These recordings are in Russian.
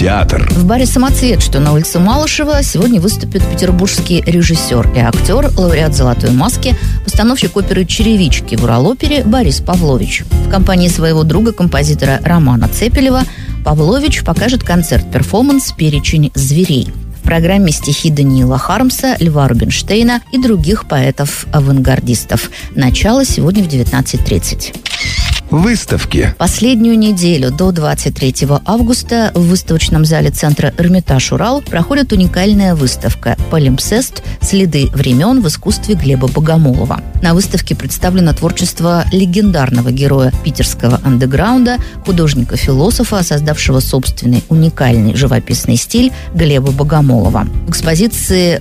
театр. В баре «Самоцвет», что на улице Малышева, сегодня выступит петербургский режиссер и актер, лауреат «Золотой маски», постановщик оперы «Черевички» в Уралопере Борис Павлович. В компании своего друга, композитора Романа Цепелева, Павлович покажет концерт-перформанс «Перечень зверей». В программе стихи Даниила Хармса, Льва Рубинштейна и других поэтов-авангардистов. Начало сегодня в 19:30. Выставки. Последнюю неделю до 23 августа в выставочном зале центра «Эрмитаж Урал» проходит уникальная выставка «Палимпсест. Следы времен в искусстве» Глеба Богомолова. На выставке представлено творчество легендарного героя питерского андеграунда, художника-философа, создавшего собственный уникальный живописный стиль Глеба Богомолова. В экспозиции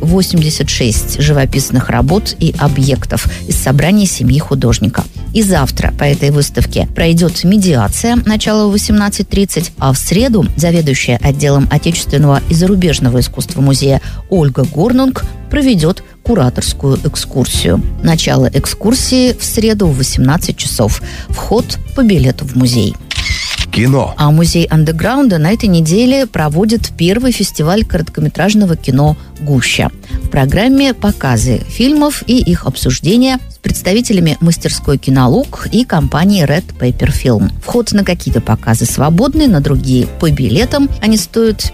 86 живописных работ и объектов из собрания семьи художника. И завтра по этой выставке пройдет медиация, начало в 18:30, а в среду заведующая отделом отечественного и зарубежного искусства музея Ольга Горнунг проведет кураторскую экскурсию. Начало экскурсии в среду в 18 часов. Вход по билету в музей. Кино. А музей андеграунда на этой неделе проводит первый фестиваль короткометражного кино «Гуща». В программе показы фильмов и их обсуждения с представителями мастерской «Кинолук» и компании Red Paper Film. Вход на какие-то показы свободный, на другие по билетам. Они стоят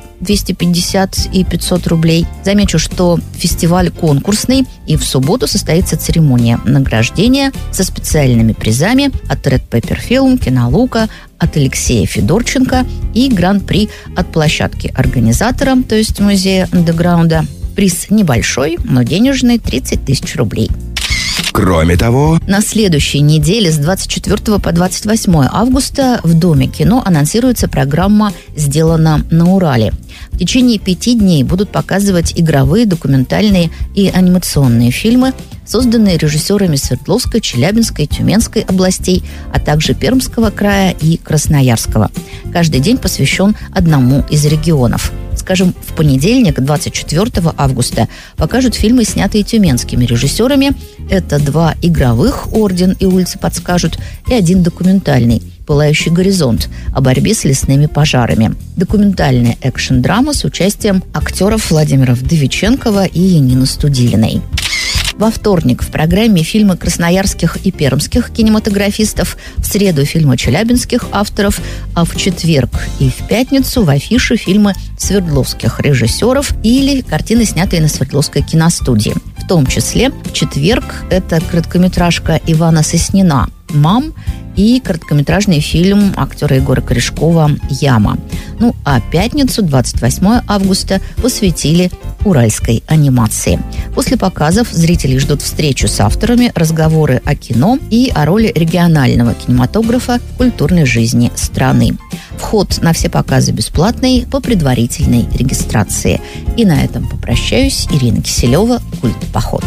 250 и 500 рублей. Замечу, что фестиваль конкурсный, и в субботу состоится церемония награждения со специальными призами от Red Paper Film, Кинолука, от Алексея Федорченко и гран-при от площадки организатора, то есть музея андеграунда. Приз небольшой, но денежный, 30 тысяч рублей. Кроме того, на следующей неделе с 24 по 28 августа в Доме кино анонсируется программа «Сделано на Урале». В течение 5 дней будут показывать игровые, документальные и анимационные фильмы, созданные режиссерами Свердловской, Челябинской, Тюменской областей, а также Пермского края и Красноярского. Каждый день посвящен одному из регионов. Скажем, в понедельник, 24 августа, покажут фильмы, снятые тюменскими режиссерами. Это 2 игровых «Орден» и «Улицы подскажут» и 1 документальный «Пылающий горизонт» о борьбе с лесными пожарами. Документальная экшн-драма с участием актеров Владимира Вдовиченкова и Нины Студилиной. Во вторник в программе фильмы красноярских и пермских кинематографистов, в среду фильмы челябинских авторов, а в четверг и в пятницу в афише фильмы свердловских режиссеров или картины, снятые на Свердловской киностудии. В том числе в четверг это короткометражка Ивана Соснина «Мам» и короткометражный фильм актера Егора Корешкова «Яма». Ну, а пятницу, 28 августа, посвятили уральской анимации. После показов зрителей ждут встречу с авторами, разговоры о кино и о роли регионального кинематографа в культурной жизни страны. Вход на все показы бесплатный по предварительной регистрации. И на этом попрощаюсь. Ирина Киселева, «Культпоход».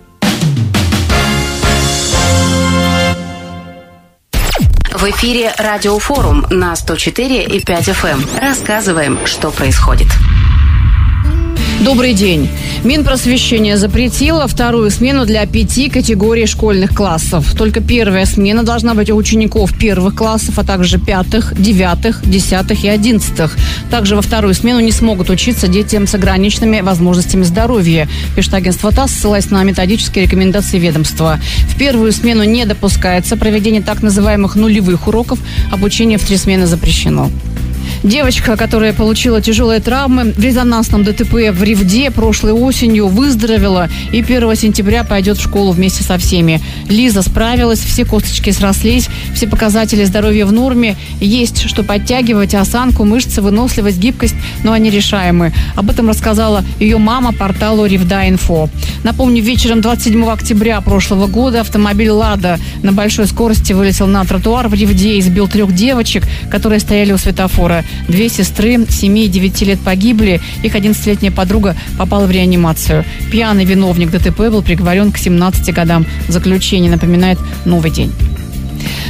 В эфире «Радиофорум» на 104,5 FM. Рассказываем, что происходит. Добрый день. Минпросвещение запретило 2-ю смену для 5 категорий школьных классов. Только 1-я смена должна быть у учеников 1-х классов, а также 5-х, 9-х, 10-х и 11-х. Также во 2-ю смену не смогут учиться дети с ограниченными возможностями здоровья, пишет агентство ТАСС, ссылаясь на методические рекомендации ведомства. В 1-ю смену не допускается проведение так называемых нулевых уроков. Обучение в 3 смены запрещено. Девочка, которая получила тяжелые травмы в резонансном ДТП в Ревде прошлой осенью, выздоровела и 1 сентября пойдет в школу вместе со всеми. Лиза справилась, все косточки срослись, все показатели здоровья в норме. Есть что подтягивать: осанку, мышцы, выносливость, гибкость, но они решаемы. Об этом рассказала ее мама порталу Ревда.Инфо. Напомню, вечером 27 октября прошлого года автомобиль «Лада» на большой скорости вылетел на тротуар в Ревде и сбил 3 девочек, которые стояли у светофора. 2 сестры 7 и 9 лет погибли, их 11-летняя подруга попала в реанимацию. Пьяный виновник ДТП был приговорен к 17 годам заключения, напоминает «Новый день».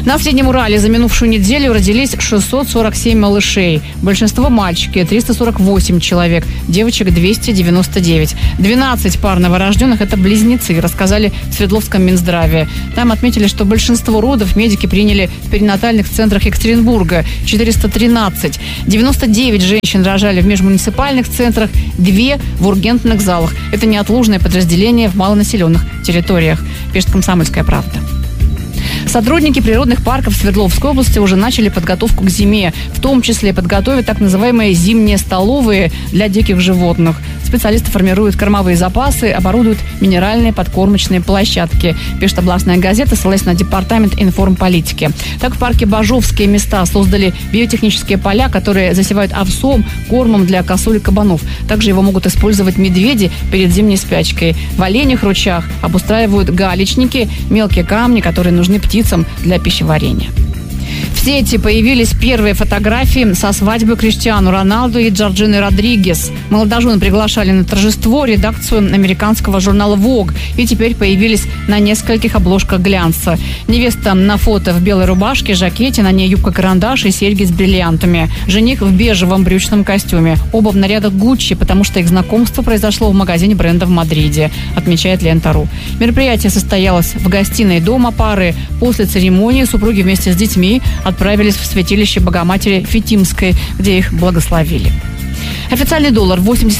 На Среднем Урале за минувшую неделю родились 647 малышей. Большинство мальчики, 348 человек, девочек 299. 12 пар новорожденных – это близнецы, рассказали в Свердловском Минздраве. Там отметили, что большинство родов медики приняли в перинатальных центрах Екатеринбурга – 413. 99 женщин рожали в межмуниципальных центрах, 2 в ургентных залах. Это неотложное подразделение в малонаселенных территориях, пишет «Комсомольская правда». Сотрудники природных парков Свердловской области уже начали подготовку к зиме. В том числе подготовят так называемые зимние столовые для диких животных. Специалисты формируют кормовые запасы, оборудуют минеральные подкормочные площадки, пишет областная газета, ссылаясь на департамент информполитики. Так в парке Бажовские места создали биотехнические поля, которые засевают овсом, кормом для косуль и кабанов. Также его могут использовать медведи перед зимней спячкой. В оленях ручьях обустраивают галечники, мелкие камни, которые нужны птицам для пищеварения. В сети появились первые фотографии со свадьбы Криштиану Роналду и Джорджины Родригес. Молодожены приглашали на торжество редакцию американского журнала Vogue. И теперь появились на нескольких обложках глянца. Невеста на фото в белой рубашке, жакете, на ней юбка-карандаш и серьги с бриллиантами. Жених в бежевом брючном костюме. Оба в нарядах Гуччи, потому что их знакомство произошло в магазине бренда в Мадриде, отмечает Лента.ру. Мероприятие состоялось в гостиной дома пары. После церемонии супруги вместе с детьми отправились в святилище Богоматери Фитимской, где их благословили. Официальный доллар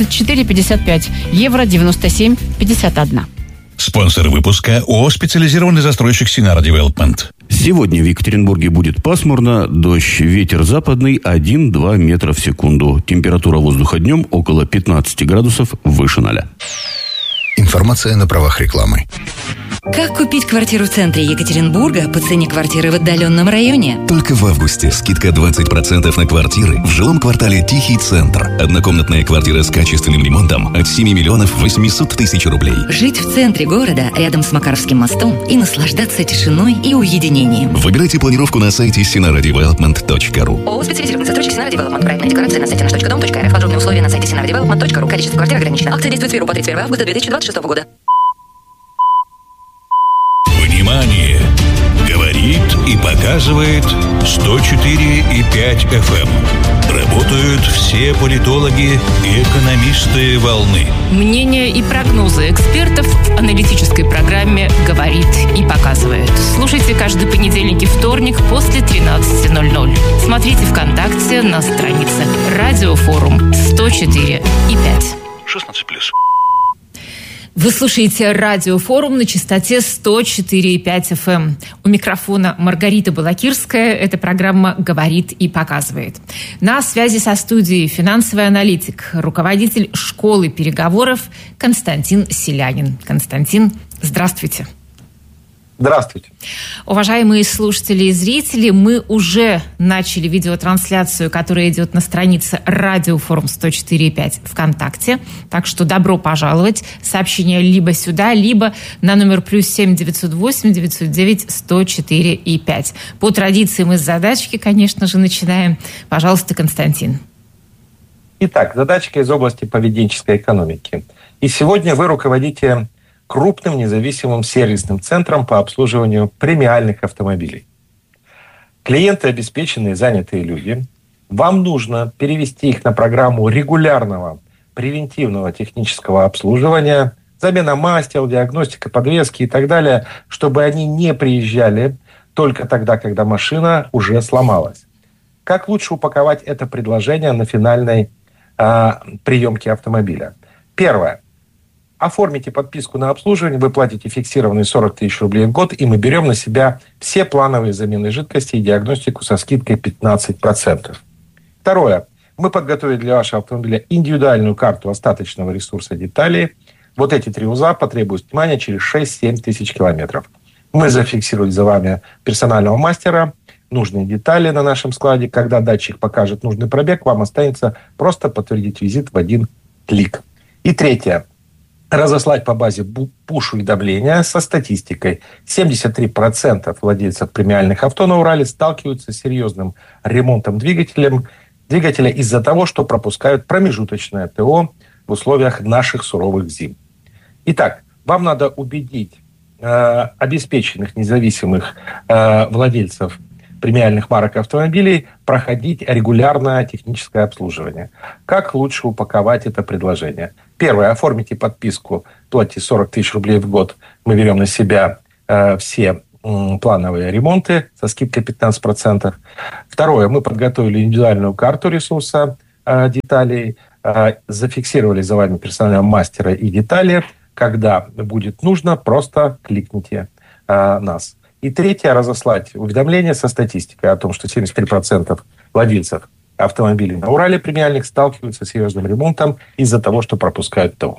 84,55, евро 97,51. Спонсор выпуска ООО «Специализированный застройщик Синара Девелопмент». Сегодня в Екатеринбурге будет пасмурно, дождь, ветер западный 1-2 метра в секунду. Температура воздуха днем около 15 градусов выше 0. Информация на правах рекламы. Как купить квартиру в центре Екатеринбурга по цене квартиры в отдаленном районе? Только в августе скидка 20% на квартиры в жилом квартале «Тихий центр». Однокомнатная квартира с качественным ремонтом от 7 миллионов 800 тысяч рублей. Жить в центре города, рядом с Макаровским мостом, и наслаждаться тишиной и уединением. Выбирайте планировку на сайте sinaradevelopment.ru. ООО «Специализированный застройщик Синара Девелопмент». Проектная декларация на сайте nаш.дом.рф. Подробные условия на сайте sinaradevelopment.ru. Количество квартир ограничено. Акция действует с 1 по 31 августа 2026 года. Внимание! Говорит и показывает 104,5 FM. Работают все политологи и экономисты волны. Мнения и прогнозы экспертов в аналитической программе «Говорит и показывает». Слушайте каждый понедельник и вторник после 13:00. Смотрите ВКонтакте на странице «Радиофорум» 104,5. 16+. Вы слушаете «Радиофорум» на частоте 104,5 FM. У микрофона Маргарита Балакирская. Эта программа «Говорит и показывает». На связи со студией финансовый аналитик, руководитель школы переговоров Константин Селянин. Константин, здравствуйте. Здравствуйте. Уважаемые слушатели и зрители, мы уже начали видеотрансляцию, которая идет на странице «Радиофорум» 104,5 ВКонтакте. Так что добро пожаловать. Сообщение либо сюда, либо на номер +7 908 909 104,5. По традиции мы с задачки, конечно же, начинаем. Пожалуйста, Константин. Итак, задачка из области поведенческой экономики. И сегодня вы руководите крупным независимым сервисным центром по обслуживанию премиальных автомобилей. Клиенты обеспеченные, занятые люди. Вам нужно перевести их на программу регулярного превентивного технического обслуживания, замена масел, диагностика, подвески и так далее, чтобы они не приезжали только тогда, когда машина уже сломалась. Как лучше упаковать это предложение на финальной приемке автомобиля? Первое. Оформите подписку на обслуживание, вы платите фиксированные 40 тысяч рублей в год, и мы берем на себя все плановые замены жидкости и диагностику со скидкой 15%. Второе. Мы подготовили для вашего автомобиля индивидуальную карту остаточного ресурса деталей. Вот эти 3 узла потребуют внимания через 6-7 тысяч километров. Мы зафиксировали за вами персонального мастера, нужные детали на нашем складе. Когда датчик покажет нужный пробег, вам останется просто подтвердить визит в 1 клик. И третье. Разослать по базе пуш-уведомления со статистикой. 73% владельцев премиальных авто на Урале сталкиваются с серьезным ремонтом двигателя из-за того, что пропускают промежуточное ТО в условиях наших суровых зим. Итак, вам надо убедить обеспеченных независимых владельцев премиальных марок автомобилей проходить регулярное техническое обслуживание. Как лучше упаковать это предложение? Первое. Оформите подписку, платите 40 тысяч рублей в год. Мы берем на себя все плановые ремонты со скидкой 15%. Второе. Мы подготовили индивидуальную карту ресурса деталей, зафиксировали за вами персонального мастера и детали. Когда будет нужно, просто кликните нас. И третье, разослать уведомления со статистикой о том, что 73% владельцев автомобилей на Урале премиальных сталкиваются с серьезным ремонтом из-за того, что пропускают ТО.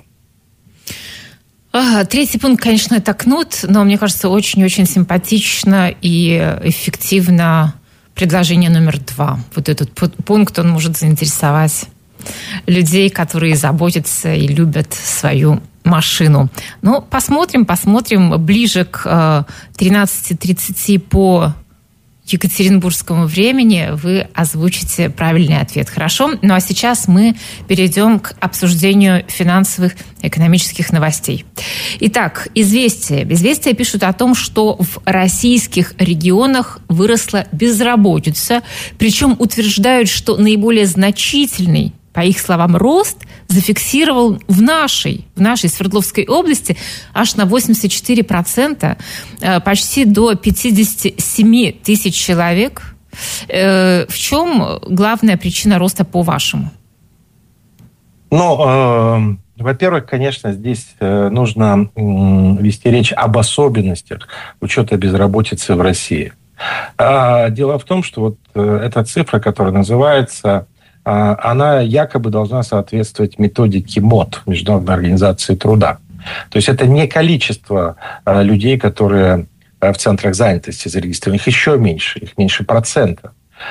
Третий пункт, конечно, это кнут, но мне кажется, очень-очень симпатично и эффективно предложение номер 2. Вот этот пункт, он может заинтересовать людей, которые заботятся и любят свою машину. Ну, посмотрим. Ближе к 13:30 по екатеринбургскому времени вы озвучите правильный ответ. Хорошо? Ну, а сейчас мы перейдем к обсуждению финансовых и экономических новостей. Итак, «Известия». «Известия» пишут о том, что в российских регионах выросла безработица, причем утверждают, что наиболее значительный, по их словам, рост зафиксировал в нашей Свердловской области аж на 84%, почти до 57 тысяч человек. В чем главная причина роста, по-вашему? Во-первых, конечно, здесь нужно вести речь об особенностях учета безработицы в России. Дело в том, что вот эта цифра, которая называется, она якобы должна соответствовать методике МОТ, Международной организации труда. То есть это не количество людей, которые в центрах занятости зарегистрированы, их еще меньше, их меньше процента.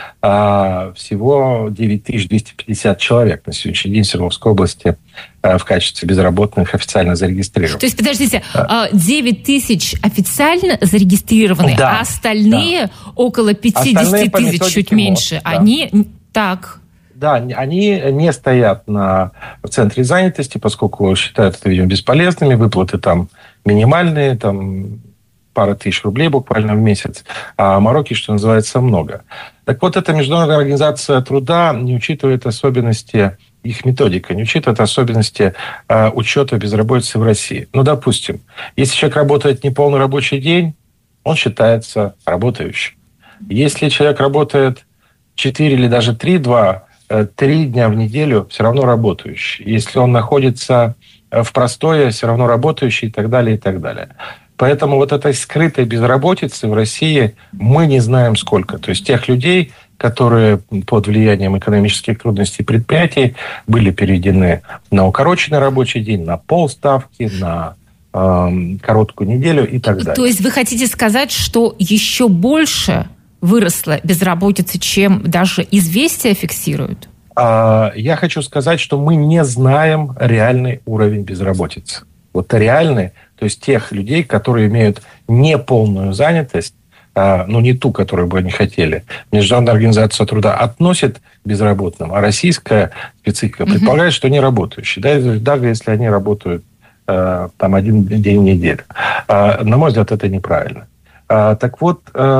Всего 9250 человек на сегодняшний день в Свердловской области в качестве безработных официально зарегистрированы. То есть, подождите, 9 тысяч официально зарегистрированы, да, а остальные около 50 тысяч, чуть меньше, МОТ, они так... Да, они не стоят в центре занятости, поскольку считают это, видимо, бесполезными. Выплаты там минимальные, там пара тысяч рублей буквально в месяц. А мороки, что называется, много. Так вот, эта Международная организация труда не учитывает особенности, их методика, не учитывает особенности учета безработицы в России. Ну, допустим, если человек работает неполный рабочий день, он считается работающим. Если человек работает 4 или даже 3 дня в неделю, все равно работающий. Если он находится в простое, все равно работающий и так далее, и так далее. Поэтому вот этой скрытой безработицы в России мы не знаем сколько. То есть тех людей, которые под влиянием экономических трудностей предприятий были переведены на укороченный рабочий день, на полставки, на короткую неделю и так далее. То есть вы хотите сказать, что еще больше выросла безработица, чем даже «Известия» фиксируют? Я хочу сказать, что мы не знаем реальный уровень безработицы. Вот реальный, то есть тех людей, которые имеют неполную занятость, не ту, которую бы они хотели. Международная организация труда относит к безработным, а российская специфика предполагает, что они работающие. Даже если они работают там 1 день в неделю. На мой взгляд, это неправильно. Так вот,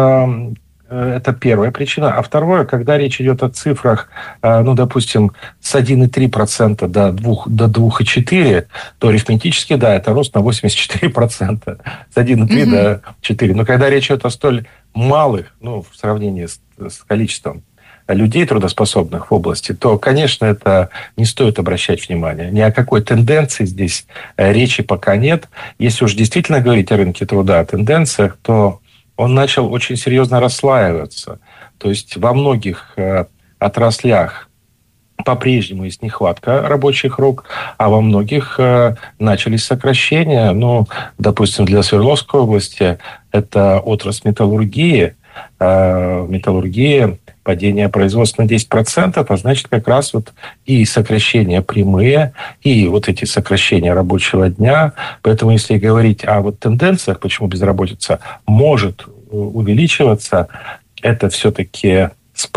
это первая причина. А второе, когда речь идет о цифрах, допустим, с 1,3% до 2,4%, то арифметически, да, это рост на 84%. С 1,3% до 4%. Но когда речь идет о столь малых, в сравнении с количеством людей трудоспособных в области, то, конечно, это не стоит обращать внимания. Ни о какой тенденции здесь речи пока нет. Если уж действительно говорить о рынке труда, о тенденциях, то он начал очень серьезно расслаиваться. То есть во многих отраслях по-прежнему есть нехватка рабочих рук, а во многих начались сокращения. Допустим, для Свердловской области это отрасль металлургии. Металлургия, падение производства на 10%, а значит, как раз вот и сокращения прямые, и вот эти сокращения рабочего дня. Поэтому, если говорить о тенденциях, почему безработица может увеличиваться, это все-таки спад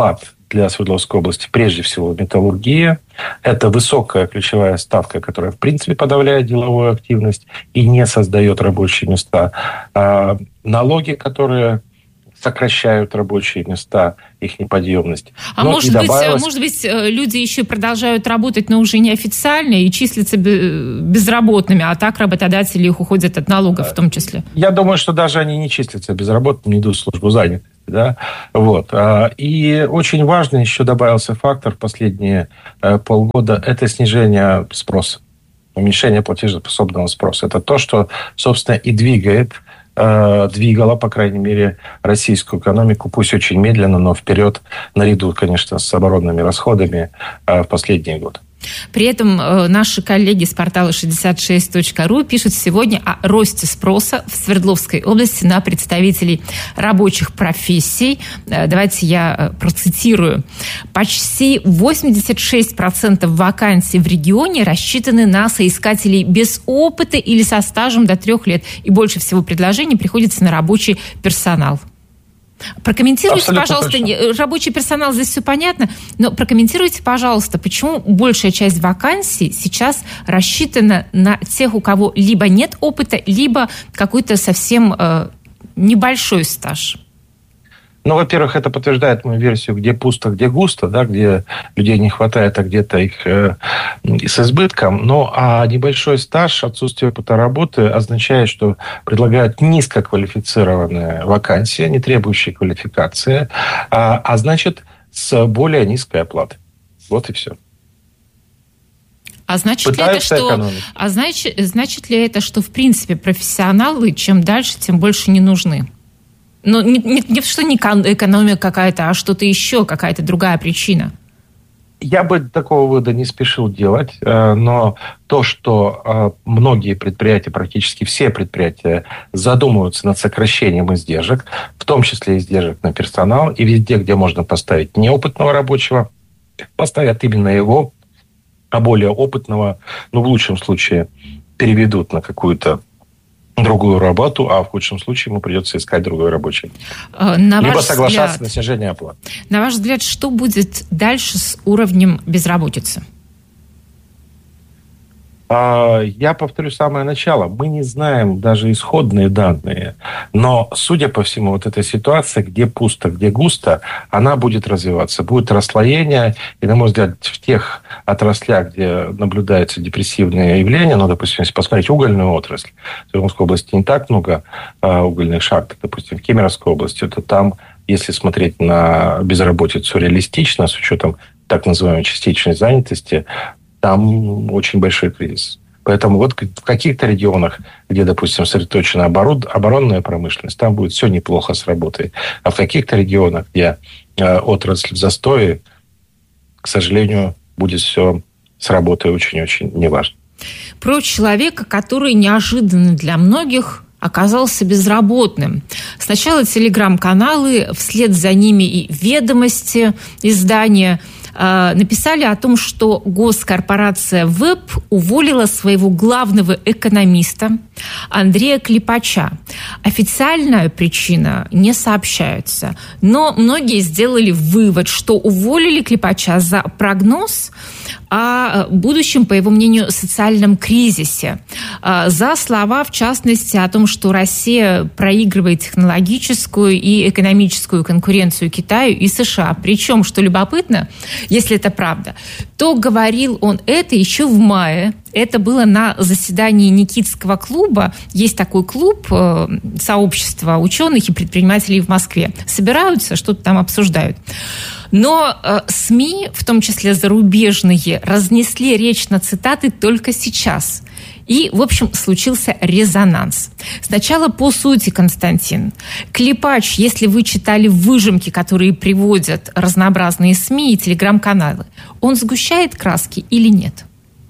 для Свердловской области прежде всего металлургия. Это высокая ключевая ставка, которая, в принципе, подавляет деловую активность и не создает рабочие места. Налоги, которые сокращают рабочие места, их неподъемность. А может быть, люди еще продолжают работать, но уже неофициально и числятся безработными, а так работодатели их уходят от налогов в том числе? Я думаю, что даже они не числятся безработными, идут в службу занятости. Да? Вот. И очень важный еще добавился фактор в последние полгода – это снижение спроса, уменьшение платежеспособного спроса. Это то, что, собственно, и двигало, по крайней мере, российскую экономику, пусть очень медленно, но вперед, наряду, конечно, с оборонными расходами в последние годы. При этом наши коллеги с портала 66.ru пишут сегодня о росте спроса в Свердловской области на представителей рабочих профессий. Давайте я процитирую. Почти 86% вакансий в регионе рассчитаны на соискателей без опыта или со стажем до 3 лет. И больше всего предложений приходится на рабочий персонал. Прокомментируйте, абсолютно пожалуйста, точно. Рабочий персонал, здесь все понятно, но прокомментируйте, пожалуйста, почему большая часть вакансий сейчас рассчитана на тех, у кого либо нет опыта, либо какой-то совсем небольшой стаж? Ну, во-первых, это подтверждает мою версию, где пусто, где густо, да, где людей не хватает, а где-то их с избытком. Ну, а небольшой стаж, отсутствие опыта работы означает, что предлагают низкоквалифицированные вакансии, не требующие квалификации, а значит, с более низкой оплатой. Вот и все. А значит ли это, что, в принципе, профессионалы чем дальше, тем больше не нужны? Но не что не экономика какая-то, а что-то еще, какая-то другая причина. Я бы такого вывода не спешил делать, но то, что многие предприятия, практически все предприятия задумываются над сокращением издержек, в том числе издержек на персонал, и везде, где можно поставить неопытного рабочего, поставят именно его, а более опытного, ну, в лучшем случае, переведут на какую-то другую работу, а в худшем случае ему придется искать другой рабочий. Либо соглашаться на снижение оплаты. На ваш взгляд, что будет дальше с уровнем безработицы? Я повторю самое начало. Мы не знаем даже исходные данные. Но, судя по всему, вот эта ситуация, где пусто, где густо, она будет развиваться. Будет расслоение. И, на мой взгляд, в тех отраслях, где наблюдаются депрессивные явления, ну, допустим, если посмотреть угольную отрасль, в Свердловской области не так много угольных шахт, допустим, в Кемеровской области, то там, если смотреть на безработицу реалистично, с учетом так называемой частичной занятости, там очень большой кризис. Поэтому вот в каких-то регионах, где, допустим, сосредоточена оборонная промышленность, там будет все неплохо с работой. А в каких-то регионах, где отрасль в застое, к сожалению, будет все с работой очень-очень неважно. Про человека, который неожиданно для многих оказался безработным. Сначала телеграм-каналы, вслед за ними и «Ведомости», издания написали о том, что госкорпорация ВЭБ уволила своего главного экономиста Андрея Клепача. Официальная причина не сообщается, но многие сделали вывод, что уволили Клепача за прогноз о будущем, по его мнению, социальном кризисе. За слова, в частности, о том, что Россия проигрывает технологическую и экономическую конкуренцию Китаю и США. Причем, что любопытно, если это правда, то говорил он это еще в мае. Это было на заседании Никитского клуба. Есть такой клуб, сообщество ученых и предпринимателей в Москве. Собираются, что-то там обсуждают. Но СМИ, в том числе зарубежные, разнесли речь на цитаты только сейчас. И, в общем, случился резонанс. Сначала по сути, Константин. Клепач, если вы читали выжимки, которые приводят разнообразные СМИ и телеграм-каналы, он сгущает краски или нет?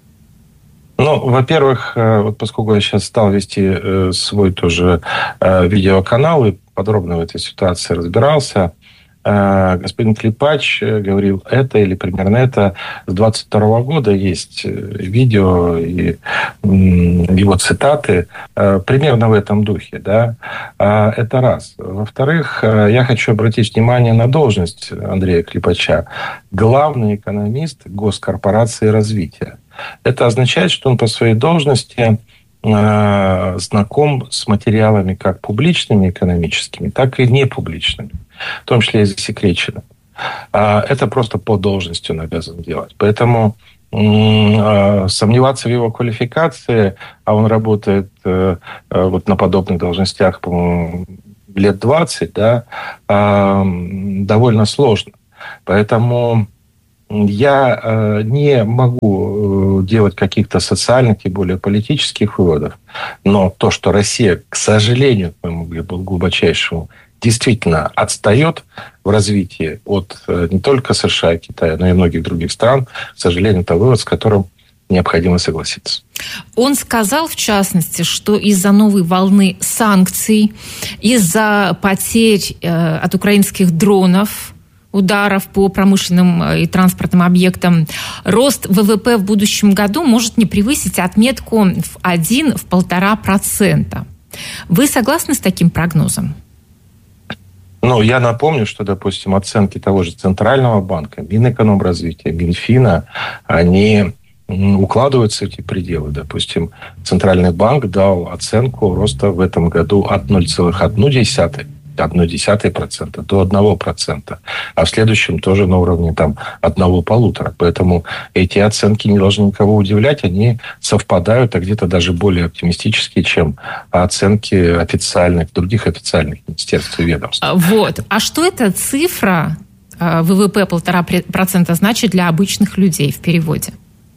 Ну, во-первых, вот поскольку я сейчас стал вести свой тоже видеоканал и подробно в этой ситуации разбирался, господин Клепач говорил это или примерно это. С 22 года есть видео и его цитаты примерно в этом духе. Да? Это раз. Во-вторых, я хочу обратить внимание на должность Андрея Клепача. Главный экономист госкорпорации развития. Это означает, что он по своей должности знаком с материалами как публичными экономическими, так и непубличными, в том числе и засекреченными. Это просто по должности он обязан делать. Поэтому сомневаться в его квалификации, а он работает вот на подобных должностях, по-моему, лет 20, да, довольно сложно. Поэтому я не могу делать каких-то социальных и более политических выводов, но то, что Россия, к сожалению, к моему глубочайшему, действительно отстает в развитии от не только США и Китая, но и многих других стран, к сожалению, это вывод, с которым необходимо согласиться. Он сказал, в частности, что из-за новой волны санкций, из-за потерь от украинских дронов, ударов по промышленным и транспортным объектам, рост ВВП в будущем году может не превысить отметку в 1–1,5%. Вы согласны с таким прогнозом? Ну, я напомню, что, допустим, оценки того же Центрального банка, Минэкономразвития, Минфина, они укладываются в эти пределы. Допустим, Центральный банк дал оценку роста в этом году от 0,1% до 1%, а в следующем тоже на уровне 1,5%. Поэтому эти оценки не должны никого удивлять, они совпадают, а где-то даже более оптимистические, чем оценки других официальных министерств и ведомств. Вот. А что эта цифра ВВП 1,5% значит для обычных людей в переводе?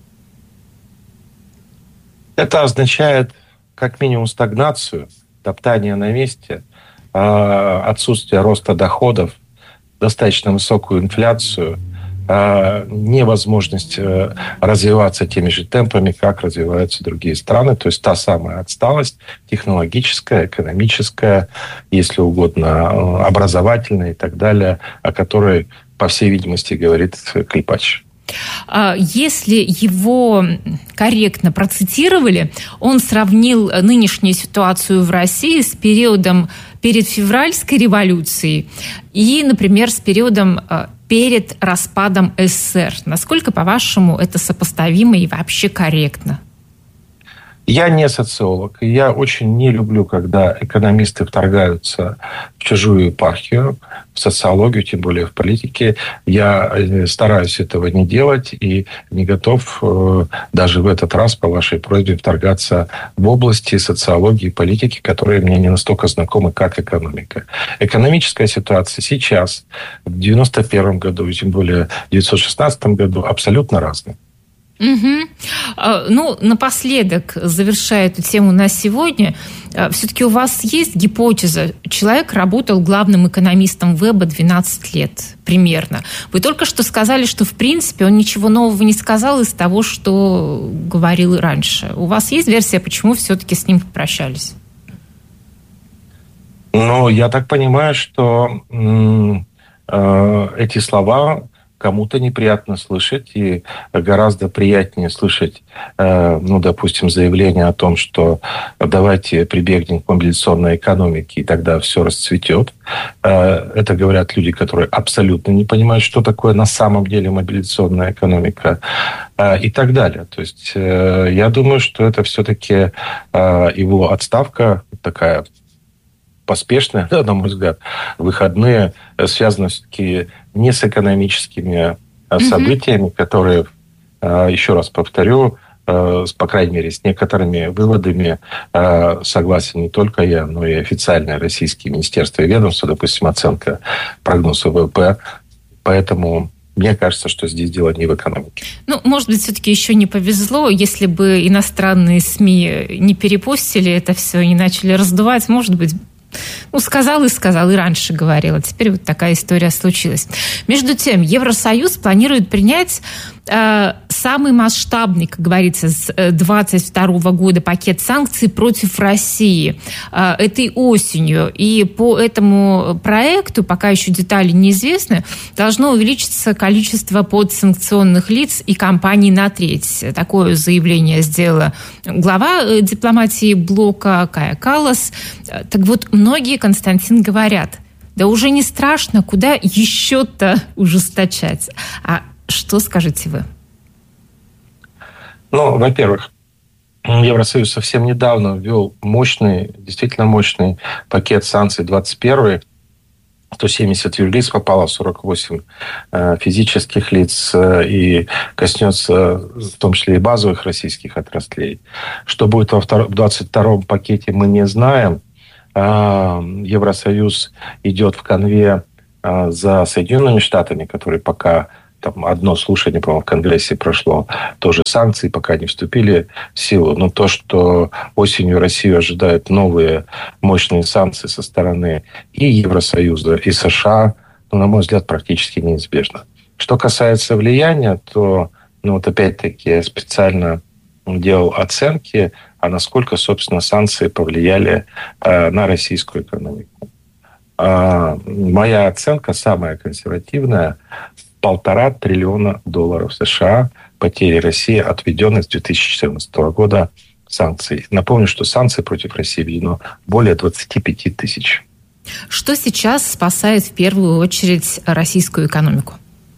Это означает как минимум стагнацию, топтание на месте, отсутствие роста доходов, достаточно высокую инфляцию, невозможность развиваться теми же темпами, как развиваются другие страны. То есть та самая отсталость технологическая, экономическая, если угодно, образовательная и так далее, о которой, по всей видимости, говорит Клепач. Если его корректно процитировали, он сравнил нынешнюю ситуацию в России с периодом перед февральской революцией и, например, с периодом перед распадом СССР. Насколько, по-вашему, это сопоставимо и вообще корректно? Я не социолог, и я очень не люблю, когда экономисты вторгаются в чужую епархию, в социологию, тем более в политике. Я стараюсь этого не делать и не готов даже в этот раз по вашей просьбе вторгаться в области социологии и политики, которые мне не настолько знакомы, как экономика. Экономическая ситуация сейчас, в 1991 году, и тем более в 1916 году, абсолютно разная. Угу. Ну, напоследок, завершая эту тему на сегодня, все-таки у вас есть гипотеза? Человек работал главным экономистом веба 12 лет примерно. Вы только что сказали, что, в принципе, он ничего нового не сказал из того, что говорил раньше. У вас есть версия, почему все-таки с ним попрощались? Ну, я так понимаю, что эти слова кому-то неприятно слышать, и гораздо приятнее слышать, допустим, заявление о том, что давайте прибегнем к мобилизационной экономике, и тогда все расцветет. Это говорят люди, которые абсолютно не понимают, что такое на самом деле мобилизационная экономика, и так далее. То есть я думаю, что это все-таки его отставка такая поспешная, на мой взгляд, выходные связаны все-таки не с экономическими событиями, которые, еще раз повторю, по крайней мере, с некоторыми выводами согласен не только я, но и официальные российские министерства и ведомства, допустим, оценка прогноза ВВП. Поэтому мне кажется, что здесь дело не в экономике. Ну, может быть, все-таки еще не повезло, если бы иностранные СМИ не перепостили это все, не начали раздувать, может быть, сказал, и раньше говорил. А теперь вот такая история случилась. Между тем, Евросоюз планирует принять самый масштабный, как говорится, с 2022 года пакет санкций против России этой осенью. И по этому проекту, пока еще детали неизвестны, должно увеличиться количество подсанкционных лиц и компаний на треть. Такое заявление сделала глава дипломатии блока Кая Каллас. Так вот, многие, Константин, говорят, да уже не страшно, куда еще-то ужесточать. А что скажете вы? Ну, во-первых, Евросоюз совсем недавно ввел мощный, действительно мощный пакет санкций 21-й. 170 юрлиц попало в 48 физических лиц и коснется в том числе и базовых российских отраслей. Что будет в 22-м пакете, мы не знаем. Евросоюз идет в конве за Соединенными Штатами, которые пока там одно слушание, по-моему, в Конгрессе прошло, тоже санкции пока не вступили в силу. Но то, что осенью Россию ожидают новые мощные санкции со стороны и Евросоюза, и США, на мой взгляд, практически неизбежно. Что касается влияния, то, вот опять-таки, я специально делал оценки, а насколько, собственно, санкции повлияли на российскую экономику. Моя оценка, самая консервативная, $1,5 триллиона США потери России, отведенные с 2014 года санкций. Напомню, что санкции против России введено более 25 тысяч. Что сейчас спасает в первую очередь российскую экономику?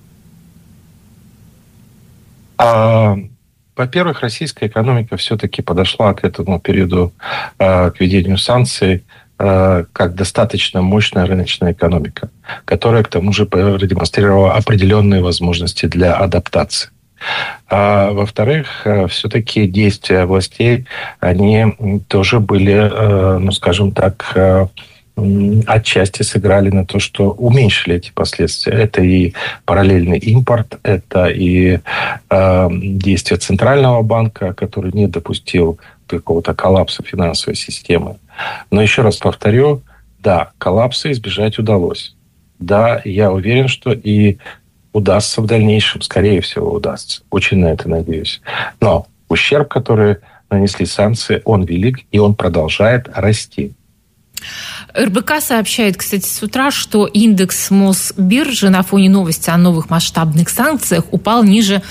Во-первых, российская экономика все-таки подошла к этому периоду, к введению санкций, как достаточно мощная рыночная экономика, которая, к тому же, продемонстрировала определенные возможности для адаптации. А во-вторых, все-таки действия властей, они тоже были, скажем так, отчасти сыграли на то, что уменьшили эти последствия. Это и параллельный импорт, это и действия Центрального банка, который не допустил какого-то коллапса финансовой системы. Но еще раз повторю, да, коллапса избежать удалось. Да, я уверен, что и удастся в дальнейшем, скорее всего, удастся. Очень на это надеюсь. Но ущерб, который нанесли санкции, он велик, и он продолжает расти. РБК сообщает, кстати, с утра, что индекс Мосбиржи на фоне новости о новых масштабных санкциях упал ниже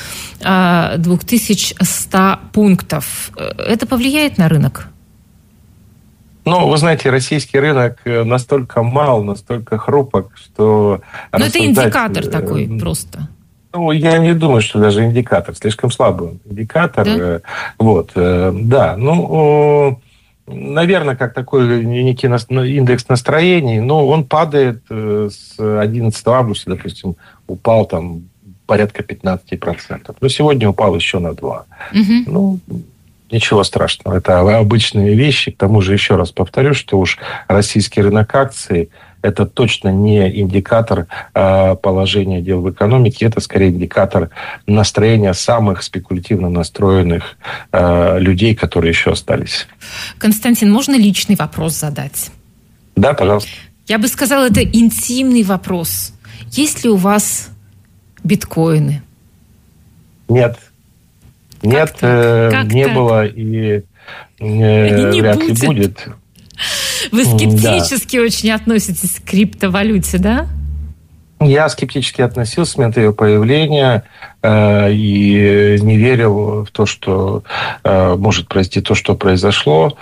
2100 пунктов. Это повлияет на рынок? Вы знаете, российский рынок настолько мал, настолько хрупок, что... Но это индикатор такой просто. Я не думаю, что даже индикатор. Слишком слабый индикатор. Да? Наверное, как такой некий индекс настроений, он падает с 11 августа, допустим, упал там порядка 15%. Но сегодня упал еще на 2%. Ничего страшного. Это обычные вещи. К тому же, еще раз повторю, что уж российский рынок акций – это точно не индикатор положения дел в экономике. Это, скорее, индикатор настроения самых спекулятивно настроенных людей, которые еще остались. Константин, можно личный вопрос задать? Да, пожалуйста. Я бы сказала, это интимный вопрос. Есть ли у вас биткоины? Нет. Нет, не было и вряд ли будет. Вы скептически очень относитесь к криптовалюте, да? Я скептически относился с момента ее появления и не верил в то, что может произойти то, что произошло.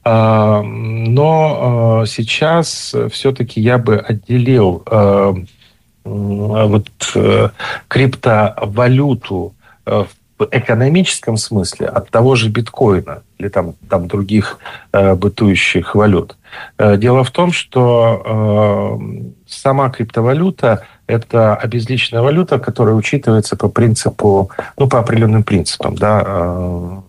Но сейчас все-таки я бы отделил криптовалюту в экономическом смысле от того же биткоина или там других бытующих валют. Дело в том, что сама криптовалюта – это обезличенная валюта, которая учитывается по принципу, по определенным принципам, да,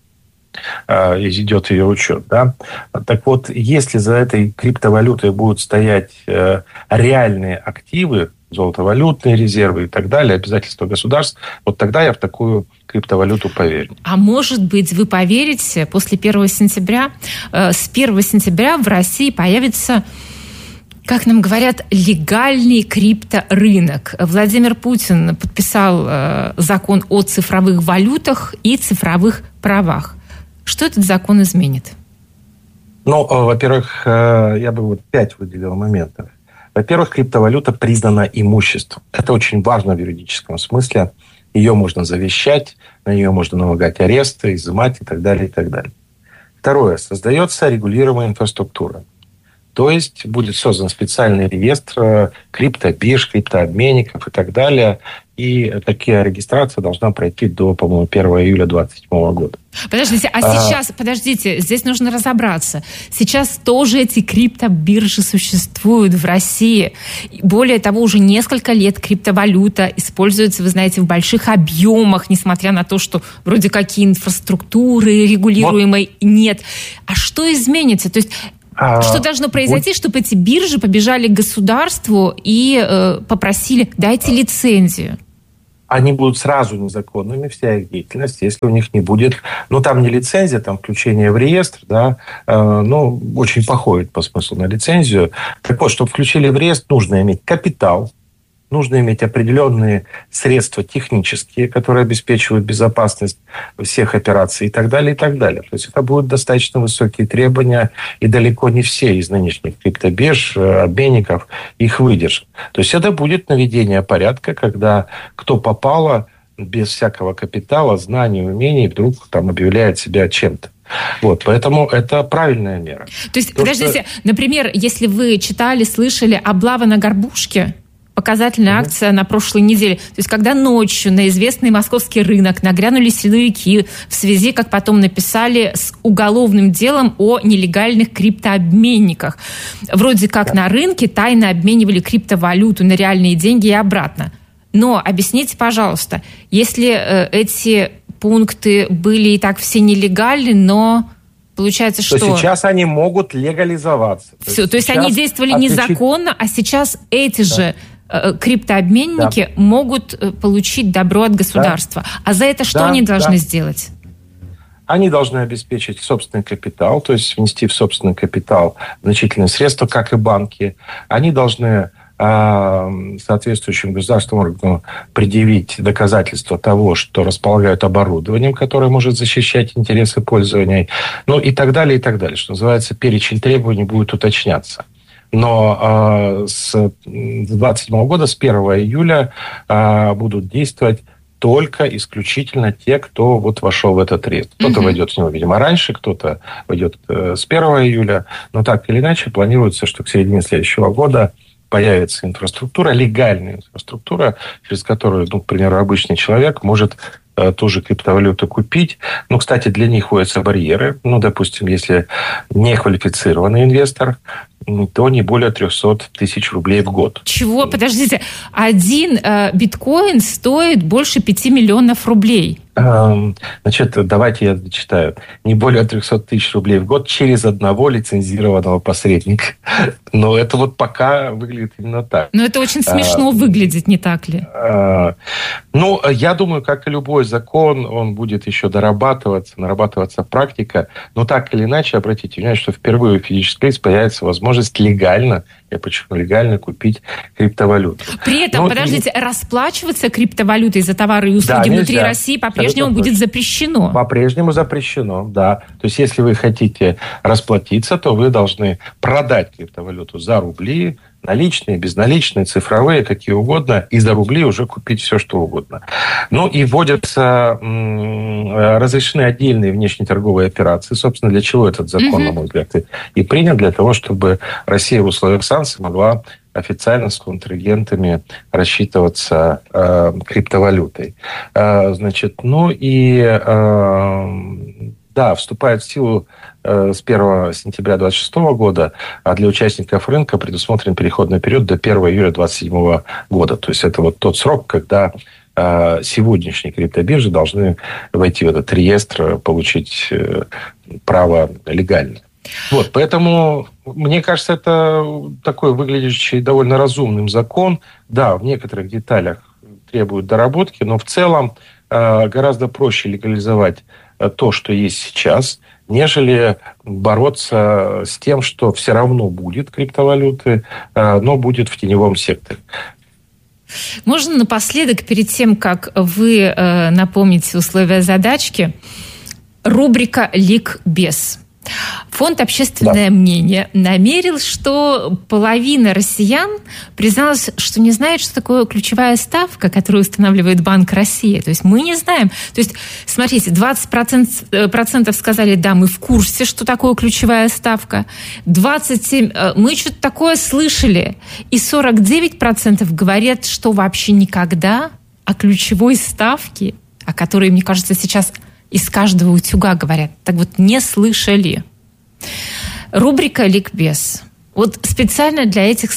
идет ее учет, да. Так вот, если за этой криптовалютой будут стоять реальные активы, золотовалютные резервы и так далее, обязательства государств, тогда я в такую криптовалюту поверю. А может быть, вы поверите, после 1 сентября, с 1 сентября в России появится Как нам говорят, легальный крипторынок. Владимир Путин подписал закон о цифровых валютах и цифровых правах. Что этот закон изменит? Ну, во-первых, я бы 5 выделил моментов. Во-первых, криптовалюта признана имуществом. Это очень важно в юридическом смысле. Ее можно завещать, на нее можно налагать аресты, изымать и так далее, и так далее. Второе. Создается регулируемая инфраструктура. То есть будет создан специальный реестр криптобирж, криптообменников и так далее. И такая регистрация должна пройти до, по-моему, 1 июля 2027 года. Подождите, подождите, здесь нужно разобраться. Сейчас тоже эти криптобиржи существуют в России. Более того, уже несколько лет криптовалюта используется, вы знаете, в больших объемах, несмотря на то, что вроде какие инфраструктуры регулируемой нет. А что изменится? То есть что должно произойти, чтобы эти биржи побежали к государству и попросили, дайте лицензию? Они будут сразу незаконными, вся их деятельность, если у них не будет... Ну, там не лицензия, там включение в реестр, да, очень походит по смыслу на лицензию. Так вот, чтобы включили в реестр, нужно иметь капитал, нужно иметь определенные средства технические, которые обеспечивают безопасность всех операций и так далее, и так далее. То есть это будут достаточно высокие требования, и далеко не все из нынешних криптобирж, обменников их выдержат. То есть это будет наведение порядка, когда кто попало без всякого капитала, знаний, умений, вдруг там объявляет себя чем-то. Вот, поэтому это правильная мера. То есть, подождите, например, если вы читали, слышали «Облава на горбушке», показательная акция на прошлой неделе. То есть, когда ночью на известный московский рынок нагрянули силовики в связи, как потом написали, с уголовным делом о нелегальных криптообменниках. Вроде как на рынке тайно обменивали криптовалюту на реальные деньги и обратно. Но объясните, пожалуйста, если эти пункты были и так все нелегальны, но... Получается, что... сейчас они могут легализоваться. Все, то есть они действовали незаконно, а сейчас эти же криптообменники могут получить добро от государства. А за это что они должны сделать? Они должны обеспечить собственный капитал, то есть внести в собственный капитал значительные средства, как и банки. Они должны соответствующим государственным органам предъявить доказательства того, что располагают оборудованием, которое может защищать интересы пользования, ну и так далее, и так далее. Что называется, перечень требований будет уточняться. Но с 2027 года, с 1 июля будут действовать только исключительно те, кто вот вошел в этот реестр. Кто-то войдет в него, видимо, раньше, кто-то войдет с 1 июля. Но так или иначе планируется, что к середине следующего года появится инфраструктура, легальная инфраструктура, через которую, к примеру, обычный человек может ту же криптовалюту купить. Ну, кстати, для них вводятся барьеры. Ну, допустим, если неквалифицированный инвестор, то не более 300 тысяч рублей в год. Чего? Подождите. Один биткоин стоит больше 5 миллионов рублей. Значит, давайте я зачитаю. Не более 300 тысяч рублей в год через одного лицензированного посредника. Но это вот пока выглядит именно так. Но это очень смешно выглядит, не так ли? Ну, я думаю, как и любой закон, он будет еще нарабатываться практика. Но так или иначе, обратите внимание, что впервые у физических лиц появится возможность легально, я подчеркну, легально купить криптовалюту. При этом, подождите, расплачиваться криптовалютой за товары и услуги внутри России по-прежнему будет запрещено. По-прежнему запрещено, да. То есть, если вы хотите расплатиться, то вы должны продать криптовалюту за рубли, наличные, безналичные, цифровые, какие угодно, и за рубли уже купить все, что угодно. Ну, и вводятся разрешены отдельные внешнеторговые операции. Собственно, для чего этот закон, на мой взгляд, и принят? Для того, чтобы Россия в условиях санкций могла официально с контрагентами рассчитываться криптовалютой. Значит, ну и да, вступает в силу с 1 сентября 2026 года, а для участников рынка предусмотрен переходный период до 1 июля 2027 года. То есть это вот тот срок, когда сегодняшние криптобиржи должны войти в этот реестр, получить право легально. Вот, поэтому, мне кажется, это такой выглядящий довольно разумным закон. Да, в некоторых деталях требует доработки, но в целом гораздо проще легализовать то, что есть сейчас, нежели бороться с тем, что все равно будет криптовалюты, но будет в теневом секторе. Можно напоследок, перед тем, как вы напомните условия задачки, рубрика «Ликбез». Фонд «Общественное мнение» намерил, что половина россиян призналась, что не знает, что такое ключевая ставка, которую устанавливает Банк России. То есть мы не знаем. То есть, смотрите, 20% сказали, да, мы в курсе, что такое ключевая ставка. 27% мы что-то такое слышали. И 49% говорят, что вообще никогда о ключевой ставке, о которой, мне кажется, сейчас из каждого утюга говорят, так вот не слышали. Рубрика «Ликбез». Вот специально для этих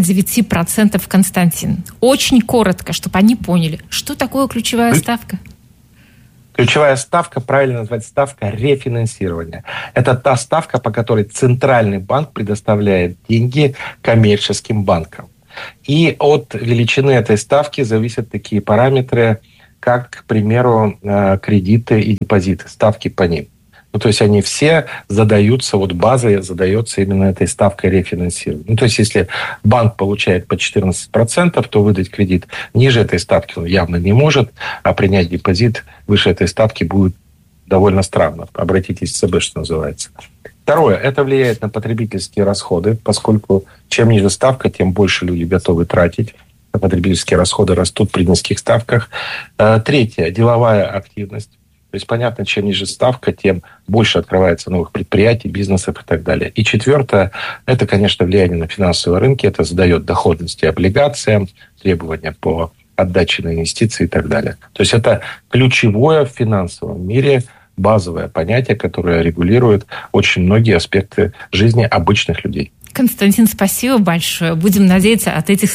49%, Константин. Очень коротко, чтобы они поняли, что такое ключевая ставка. Ключевая ставка, правильно назвать, ставка рефинансирования. Это та ставка, по которой Центральный банк предоставляет деньги коммерческим банкам. И от величины этой ставки зависят такие параметры, как, к примеру, кредиты и депозиты, ставки по ним. Ну, то есть они все задаются, вот база задается именно этой ставкой рефинансирования. Ну, то есть если банк получает по 14%, то выдать кредит ниже этой ставки он явно не может, а принять депозит выше этой ставки будет довольно странно. Обратитесь в ЦБ, что называется. Второе, это влияет на потребительские расходы, поскольку чем ниже ставка, тем больше люди готовы тратить. Потребительские расходы растут при низких ставках. Третье, деловая активность. То есть, понятно, чем ниже ставка, тем больше открывается новых предприятий, бизнесов и так далее. И четвертое, это, конечно, влияние на финансовые рынки. Это задает доходности облигациям, требования по отдаче на инвестиции и так далее. То есть, это ключевое в финансовом мире базовое понятие, которое регулирует очень многие аспекты жизни обычных людей. Константин, спасибо большое. Будем надеяться от этих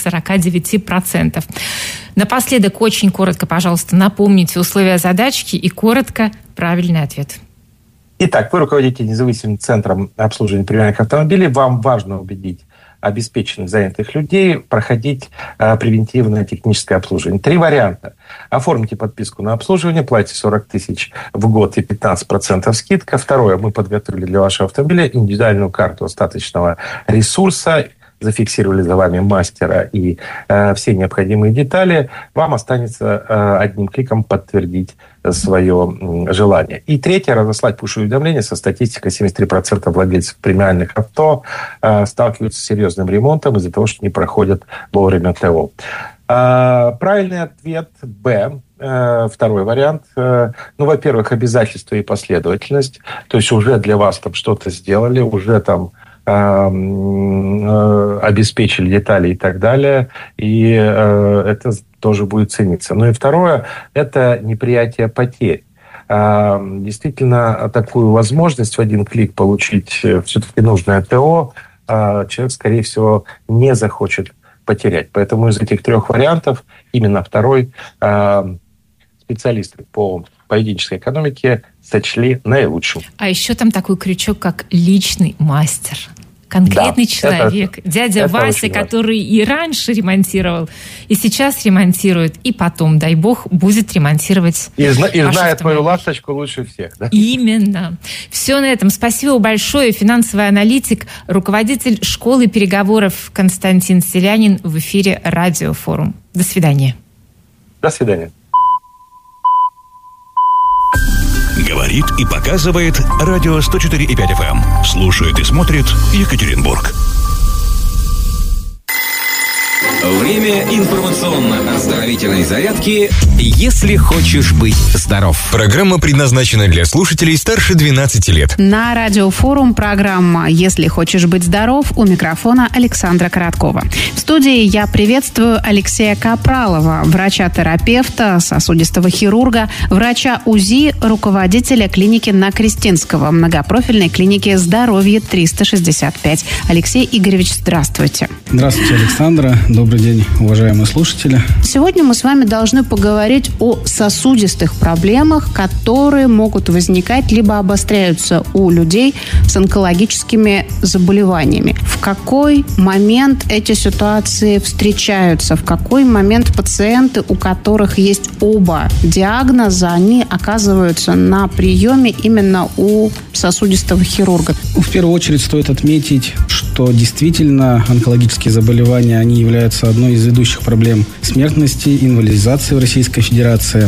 49%. Напоследок, очень коротко, пожалуйста, напомните условия задачки и коротко правильный ответ. Итак, вы руководите независимым центром обслуживания премиальных автомобилей. Вам важно убедить обеспеченных, занятых людей проходить превентивное техническое обслуживание. 3 варианта. Оформите подписку на обслуживание, платите 40 тысяч в год и 15% скидка. Второе. Мы подготовили для вашего автомобиля индивидуальную карту остаточного ресурса, зафиксировали за вами мастера и все необходимые детали. Вам останется одним кликом подтвердить свое желание. И третье, разослать пуш-уведомления со статистикой. 73% владельцев премиальных авто сталкиваются с серьезным ремонтом из-за того, что не проходят вовремя ТО. Правильный ответ Б. Второй вариант. Ну, во-первых, обязательства и последовательность. То есть уже для вас там что-то сделали, уже там обеспечили детали и так далее, и это тоже будет цениться. Ну и второе, это неприятие потерь. Действительно, такую возможность в один клик получить все-таки нужное ТО человек, скорее всего, не захочет потерять. Поэтому из этих 3 вариантов именно второй специалисты по поведенческой экономике сочли наилучшим. А еще там такой крючок, как личный мастер. Конкретный человек, дядя Вася, который и раньше ремонтировал, и сейчас ремонтирует, и потом, дай бог, будет ремонтировать. И знает твою ласточку лучше всех, да? Именно. Все на этом. Спасибо большое. Финансовый аналитик, руководитель школы переговоров Константин Селянин в эфире Радиофорум. До свидания. До свидания. Говорит и показывает радио 104,5 FM. Слушает и смотрит Екатеринбург. Время информационно-оздоровительной зарядки «Если хочешь быть здоров». Программа предназначена для слушателей старше 12 лет. На Радиофорум программа «Если хочешь быть здоров», у микрофона Александра Короткова. В студии я приветствую Алексея Капралова, врача-терапевта, сосудистого хирурга, врача УЗИ, руководителя клиники на Крестинского, многопрофильной клиники «Здоровье 365». Алексей Игоревич, здравствуйте. Здравствуйте, Александра. Добрый Добрый день, уважаемые слушатели. Сегодня мы с вами должны поговорить о сосудистых проблемах, которые могут возникать либо обостряются у людей с онкологическими заболеваниями. В какой момент эти ситуации встречаются? В какой момент пациенты, у которых есть оба диагноза, они оказываются на приеме именно у сосудистого хирурга? В первую очередь стоит отметить, что действительно онкологические заболевания, они являются одной из ведущих проблем смертности, инвалидизации в Российской Федерации.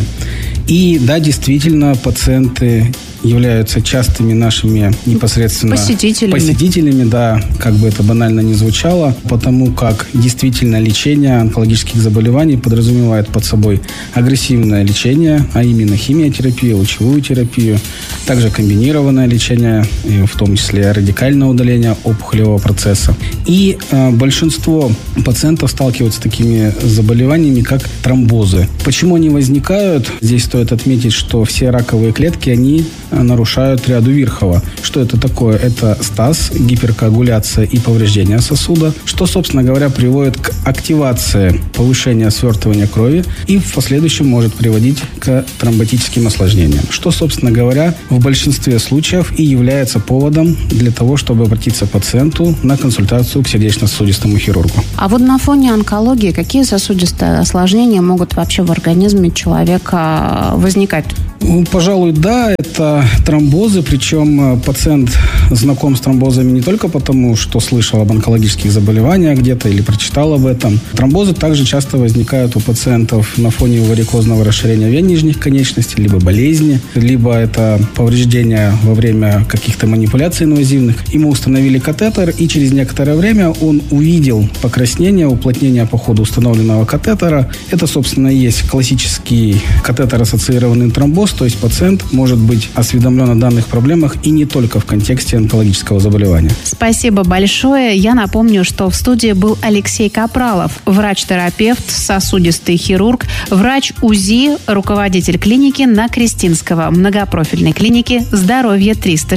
И да, действительно, пациенты являются частыми нашими непосредственно посетителями, да, как бы это банально ни звучало, потому как действительно лечение онкологических заболеваний подразумевает под собой агрессивное лечение, а именно химиотерапию, лучевую терапию, также комбинированное лечение, в том числе радикальное удаление опухолевого процесса. И большинство пациентов сталкиваются с такими заболеваниями, как тромбозы. Почему они возникают? Здесь стоит отметить, что все раковые клетки, они нарушают ряду Вирхова. Что это такое? Это стаз, гиперкоагуляция и повреждение сосуда, что, собственно говоря, приводит к активации повышения свертывания крови и в последующем может приводить к тромботическим осложнениям, что, собственно говоря, в большинстве случаев и является поводом для того, чтобы обратиться к пациенту на консультацию к сердечно-сосудистому хирургу. А вот на фоне онкологии какие сосудистые осложнения могут вообще в организме человека возникать? Пожалуй, да, это тромбозы, причем пациент знаком с тромбозами не только потому, что слышал об онкологических заболеваниях где-то или прочитал об этом. Тромбозы также часто возникают у пациентов на фоне варикозного расширения вен нижних конечностей, либо болезни, либо это повреждения во время каких-то манипуляций инвазивных. Ему установили катетер, и через некоторое время он увидел покраснение, уплотнение по ходу установленного катетера. Это, собственно, и есть классический катетер-ассоциированный тромбоз, то есть пациент может быть осведомлен о данных проблемах и не только в контексте онкологического заболевания. Спасибо большое. Я напомню, что в студии был Алексей Капралов, врач-терапевт, сосудистый хирург, врач УЗИ, руководитель клиники на Крестинского, многопрофильной клиники «Здоровье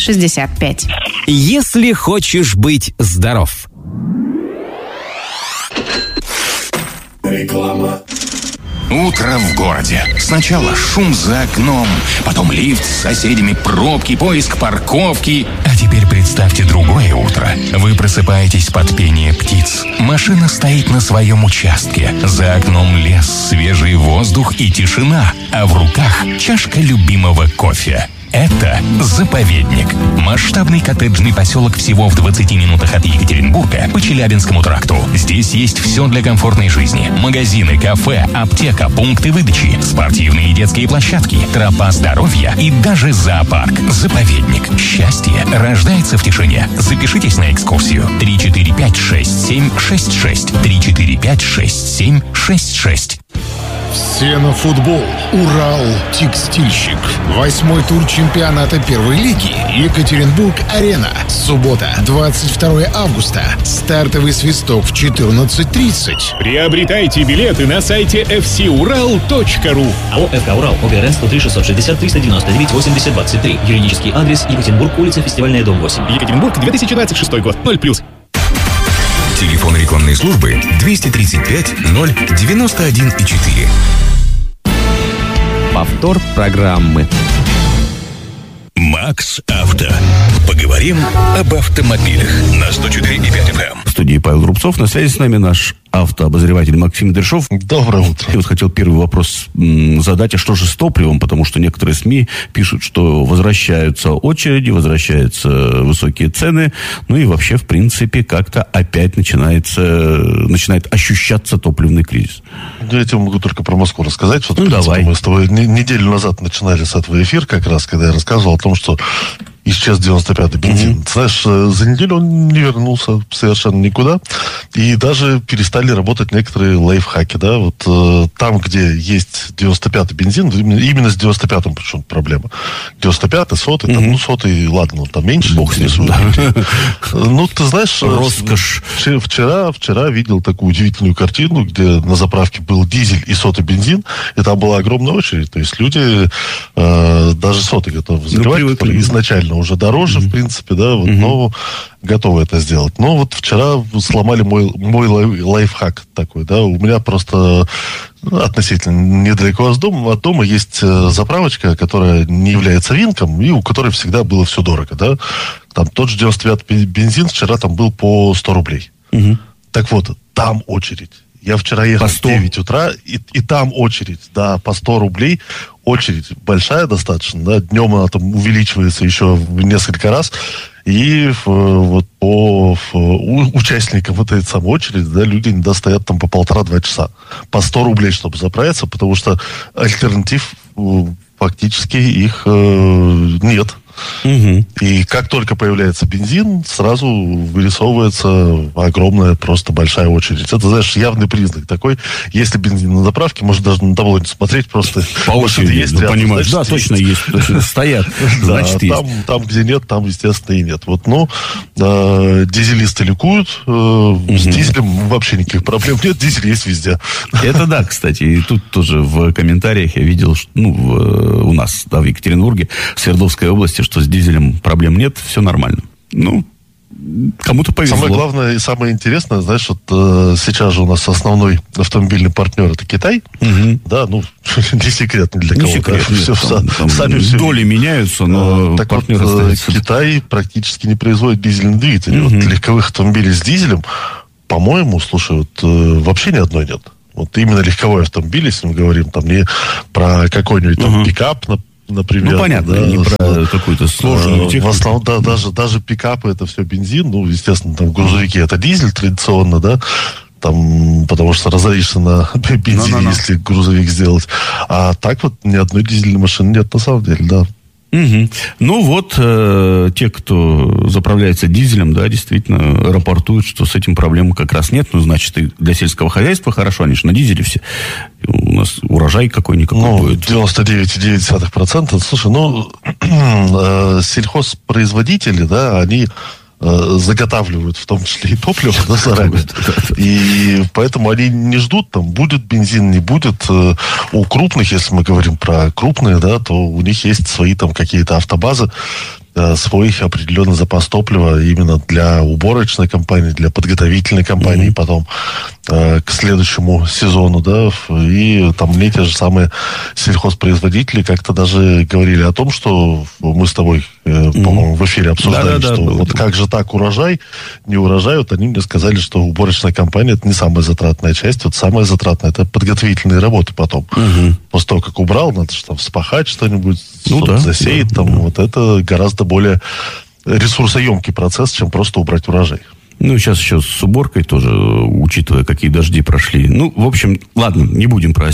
365». Если хочешь быть здоров. Реклама. Утро в городе. Сначала шум за окном, потом лифт с соседями, пробки, поиск парковки. А теперь представьте другое утро. Вы просыпаетесь под пение птиц. Машина стоит на своем участке. За окном лес, свежий воздух и тишина. А в руках чашка любимого кофе. Это «Заповедник». Масштабный коттеджный поселок всего в 20 минутах от Екатеринбурга по Челябинскому тракту. Здесь есть все для комфортной жизни. Магазины, кафе, аптека, пункты выдачи, спортивные и детские площадки, тропа здоровья и даже зоопарк. «Заповедник». Счастье рождается в тишине. Запишитесь на экскурсию. 345-6766. 345-6766. Все на футбол. Урал текстильщик. 8-й тур чемпионата первой лиги. Екатеринбург-Арена. Суббота, 22 августа. Стартовый свисток в 14:30. Приобретайте билеты на сайте fcural.ru. АО «ФК Урал», ОГРН 103-660-399-80-23. Юридический адрес: Екатеринбург, улица Фестивальная, дом 8. Екатеринбург, 2026 год, 0+. Телефон рекламной службы 235 091,4. Повтор программы. Макс Авто. Поговорим об автомобилях на 104,5 FM. В студии Павел Рубцов. На связи с нами наш автообозреватель Максим Дершов. Доброе утро. Я вот хотел первый вопрос задать. А что же с топливом? Потому что некоторые СМИ пишут, что возвращаются очереди, возвращаются высокие цены. Ну и вообще, в принципе, как-то опять начинает ощущаться топливный кризис. Я тебе могу только про Москву рассказать. Вот, давай. Мы с тобой неделю назад начинали с этого эфир, как раз, когда я рассказывал о том, что исчез 95-й бензин. Знаешь, за неделю он не вернулся совершенно никуда. И даже перестали работать некоторые лайфхаки, да. Вот там, где есть 95-й бензин, именно с 95-м почему-то проблема. 95-й, 100-й, там, 100-й, ладно, там меньше. Бог с ним, да. Ну, ты знаешь, роскошь. Вчера видел такую удивительную картину, где на заправке был дизель и 100-й бензин, и там была огромная очередь. То есть люди даже 100-й готовы заливать, которые изначально реально уже дороже, в принципе, да, вот, но готовы это сделать. Но вот вчера сломали мой лайфхак такой, да, у меня просто относительно недалеко от дома есть заправочка, которая не является Винком, и у которой всегда было все дорого, да. Там тот же 99-й бензин вчера там был по 100 рублей. Так вот, там очередь. Я вчера ехал в 9 утра, и там очередь, да, по 100 рублей. Очередь большая достаточно, да, днем она там увеличивается еще в несколько раз. И вот по участникам вот этой самой очереди, да, люди иногда стоят там по 1,5-2 часа. По 100 рублей, чтобы заправиться, потому что альтернатив фактически их нет. И как только появляется бензин, сразу вырисовывается огромная, просто большая очередь. Это, знаешь, явный признак такой. Если бензин на заправке, может даже на табло не смотреть, просто по очереди, есть рядом, понимаешь, значит, да, точно есть, стоят, значит, есть. Там, где нет, там, естественно, и нет. Вот, ну, дизелисты ликуют, с дизелем вообще никаких проблем нет, дизель есть везде. Это да, кстати, и тут тоже в комментариях я видел, что, у нас, да, в Екатеринбурге, в Свердловской области, что с дизелем проблем нет, все нормально. Ну, кому-то повезло. Самое главное и самое интересное, знаешь, вот сейчас же у нас основной автомобильный партнер это Китай. Да, ну, не секрет ни для кого. Не секрет, да, нет, все, там сами доли меняются, но так партнер вот, остается. Китай практически не производит дизельный двигатель. Вот легковых автомобилей с дизелем, по-моему, слушай, вот вообще ни одной нет. Вот именно легковой автомобиль, если мы говорим там не про какой-нибудь там пикап, например. Ну, понятно, да, не про какую-то сложную технику. В основном, да, даже пикапы это все бензин. Ну, естественно, там грузовики это дизель традиционно, да. Там, потому что разоришься на бензине, если грузовик сделать. А так вот ни одной дизельной машины нет на самом деле, да. Ну вот, те, кто заправляется дизелем, да, действительно рапортуют, что с этим проблем как раз нет. Ну, значит, и для сельского хозяйства хорошо, они же на дизеле все. У нас урожай какой-никакой будет. 99,9%. Слушай, сельхозпроизводители, да, они заготавливают в том числе и топливо, да, заранее. И поэтому они не ждут, там, будет бензин, не будет. У крупных, если мы говорим про крупные, да, то у них есть свои там какие-то автобазы, свой определенный запас топлива именно для уборочной кампании, для подготовительной кампании, потом к следующему сезону, да, и там мне те же самые сельхозпроизводители как-то даже говорили о том, что мы с тобой, по-моему, в эфире обсуждали, что вот как же так урожай, не урожай, вот они мне сказали, что уборочная кампания это не самая затратная часть, вот самая затратная это подготовительные работы потом. После того, как убрал, надо же там вспахать что-нибудь, засеять, там, вот это гораздо более ресурсоемкий процесс, чем просто убрать урожай. Ну, сейчас еще с уборкой тоже, учитывая, какие дожди прошли. Ну, в общем, ладно, не будем про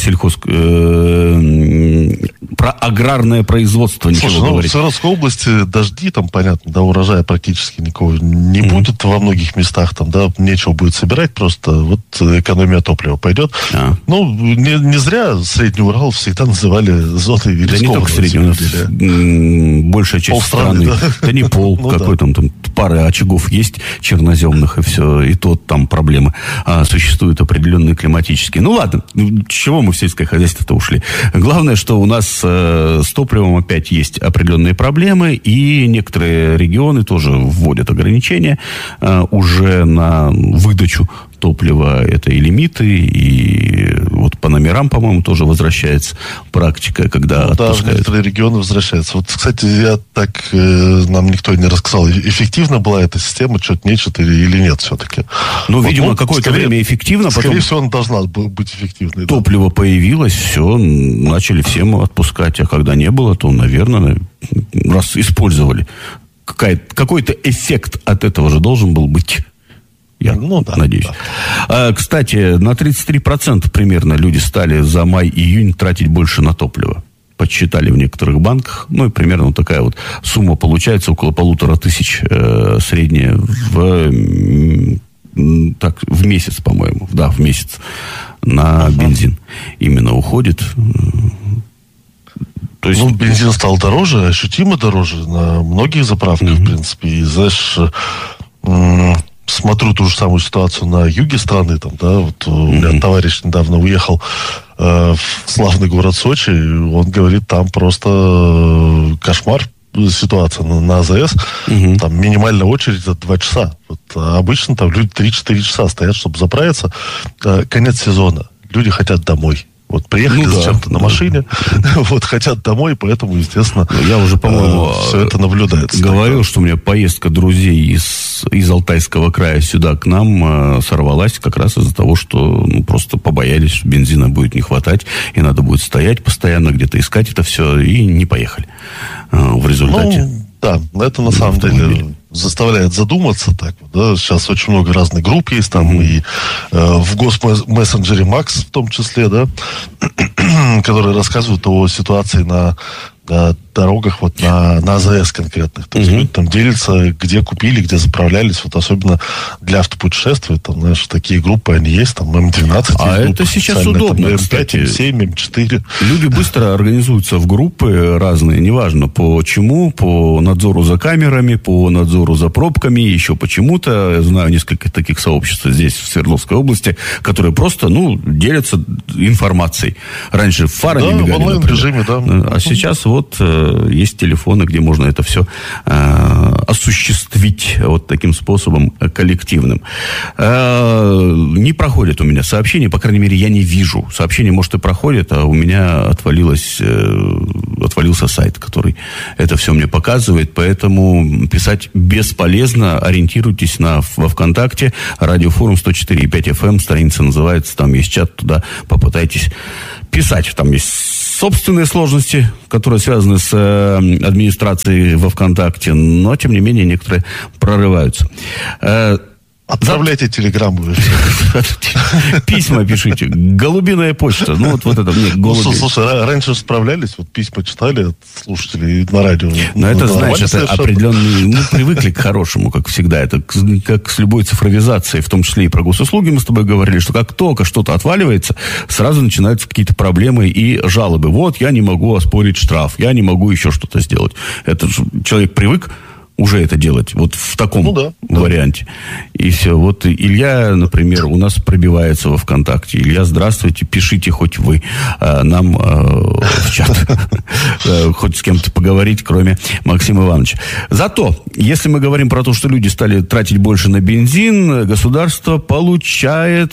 про аграрное производство ничего говорить. В Свердловской области дожди, там, понятно, да, урожая практически никого не будет во многих местах, там, да, нечего будет собирать, просто вот экономия топлива пойдет. Ну, не зря Средний Урал всегда называли зоной рискованной. Да не только Средний, у нас большая часть страны. Да не пол, какой там пары очагов есть чернозем, и все, и тот там проблемы. Существуют определенные климатические. Ну ладно, с чего мы в сельское хозяйство-то ушли? Главное, что у нас с топливом опять есть определенные проблемы, и некоторые регионы тоже вводят ограничения уже на выдачу топлива. Это и лимиты, и вот по номерам, по-моему, тоже возвращается практика, когда отпускают. Да, в некоторые регионы возвращаются. Вот, кстати, нам никто не рассказал, эффективна была эта система, что-то нечто или нет все-таки. Ну, вот, видимо, какое-то время эффективно. Скорее всего, она должна быть эффективной. Топливо появилось, все, начали всем отпускать. А когда не было, то, наверное, раз использовали, какой-то эффект от этого же должен был быть. Я надеюсь. Да. Кстати, на 33% примерно люди стали за май-июнь тратить больше на топливо. Подсчитали в некоторых банках. Ну, и примерно вот такая вот сумма получается, около 1500 средняя в месяц, по-моему. Да, в месяц на бензин именно уходит. То есть... бензин стал дороже, ощутимо дороже на многих заправках, в принципе. И, знаешь, смотрю ту же самую ситуацию на юге страны, там, да, вот у меня товарищ недавно уехал в славный город Сочи, он говорит, там просто кошмар, ситуация на АЗС, там минимальная очередь это 2 часа. Вот, а обычно там люди 3-4 часа стоят, чтобы заправиться. Конец сезона. Люди хотят домой. Вот приехали зачем-то на машине, вот хотят домой, поэтому, естественно, я уже, по-моему, все это наблюдается. Говорил, что у меня поездка друзей из Алтайского края сюда к нам сорвалась как раз из-за того, что просто побоялись, что бензина будет не хватать, и надо будет стоять постоянно, где-то искать это все, и не поехали в результате. Да, это на самом деле заставляет задуматься так. Да? Сейчас очень много разных групп есть, там и в госмессенджере Макс в том числе, да, которые рассказывают о ситуации на дорогах, вот на АЗС конкретных. То есть люди там делятся, где купили, где заправлялись. Вот особенно для автопутешествий, там, знаешь, такие группы, они есть, там М12. А это сейчас удобно, там, кстати. М5, М7, М4. Люди быстро организуются в группы разные, неважно по чему, по надзору за камерами, по надзору за пробками, еще почему-то. Я знаю несколько таких сообществ здесь, в Свердловской области, которые просто, делятся информацией. Раньше фары не мигали, в онлайн-режиме, да. А сейчас вот есть телефоны, где можно это все осуществить вот таким способом коллективным. Не проходит у меня сообщение, по крайней мере, я не вижу. Сообщение, может, и проходит, а у меня отвалился сайт, который это все мне показывает, поэтому писать бесполезно. Ориентируйтесь во ВКонтакте, радиофорум 104.5 FM, страница называется, там есть чат, туда попытайтесь писать. Там есть собственные сложности, которые связаны с администрацией во ВКонтакте, но, тем не менее, некоторые прорываются. Отправляйте телеграмму. Письма пишите. Голубиная почта. Вот это мне голуби. Слушай, раньше справлялись, вот письма читали от слушателей на радио. Но это, знаешь, это определенный... Мы привыкли к хорошему, как всегда. Это как с любой цифровизацией, в том числе и про госуслуги мы с тобой говорили, что как только что-то отваливается, сразу начинаются какие-то проблемы и жалобы. Вот, я не могу оспорить штраф, я не могу еще что-то сделать. Это же человек привык уже это делать, вот в таком варианте. И все. Вот Илья, например, у нас пробивается во ВКонтакте. Илья, здравствуйте, пишите хоть вы нам в чат. Хоть с кем-то поговорить, кроме Максима Ивановича. Зато, если мы говорим про то, что люди стали тратить больше на бензин, государство получает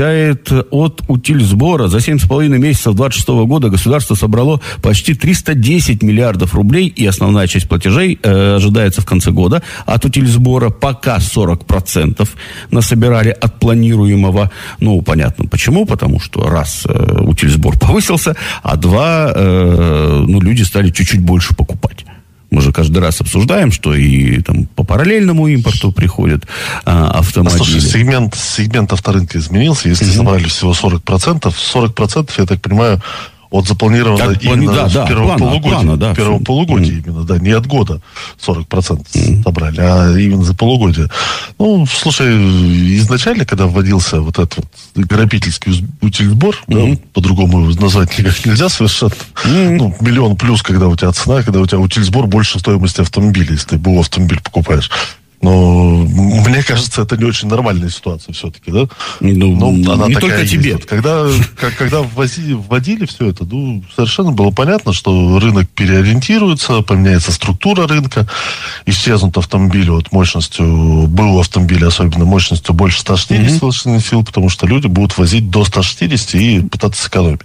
от утильсбора. За 7,5 месяцев 2026 года государство собрало почти 310 миллиардов рублей, и основная часть платежей ожидается в конце года. От утильсбора пока 40% насобирали от планируемого. Понятно почему. Потому что раз утильсбор повысился, а два люди стали чуть-чуть больше покупать. Мы же каждый раз обсуждаем, что и там по параллельному импорту приходят автомобили. Слушай, сегмент авторынка изменился. Если собрали всего 40%, я так понимаю, от запланированного именно с первого полугодия именно, да, не от года 40% собрали, а именно за полугодие. Слушай, изначально, когда вводился вот этот грабительский утильсбор, по-другому назвать никак нельзя совершенно, миллион плюс, когда у тебя цена, когда у тебя утильсбор больше стоимости автомобиля, если ты БУ автомобиль покупаешь. Но мне кажется, это не очень нормальная ситуация все-таки, да? Она не только тебе. Вот, когда вводили все это, совершенно было понятно, что рынок переориентируется, поменяется структура рынка, исчезнут автомобили мощностью, БУ автомобиля особенно мощностью больше 160 лошадиных сил, потому что люди будут возить до 160 и пытаться сэкономить.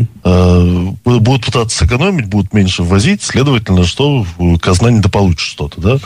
Будут пытаться сэкономить, будут меньше ввозить, следовательно, что казна недополучит что-то, да?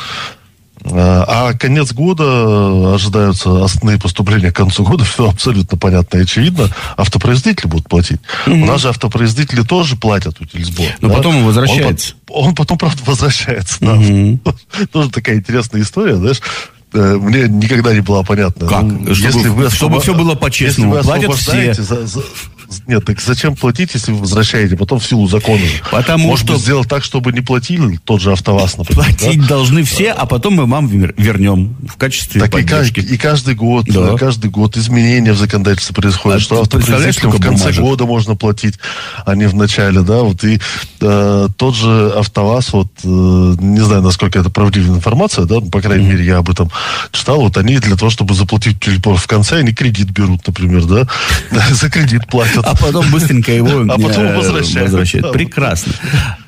А конец года, ожидаются основные поступления к концу года, все абсолютно понятно и очевидно. Автопроизводители будут платить. У нас же автопроизводители тоже платят утильсбор. Но потом он возвращается. Он потом, правда, возвращается. Да. Тоже такая интересная история, знаешь. Мне никогда не была понятна. Как? Чтобы все было по-честному. Платят все. Нет, так зачем платить, если вы возвращаете потом в силу закона? Может быть, сделать так, чтобы не платили тот же АвтоВАЗ, например. Платить должны все, а потом мы вам вернем в качестве поддержки. И каждый год изменения в законодательстве происходят, что автопроизводителям в конце года можно платить, а не в начале, да, и тот же АвтоВАЗ, не знаю, насколько это правдивая информация, да, по крайней мере, я об этом читал, они для того, чтобы заплатить в конце, они кредит берут, например, да, за кредит платят. А потом быстренько его возвращают. Прекрасно.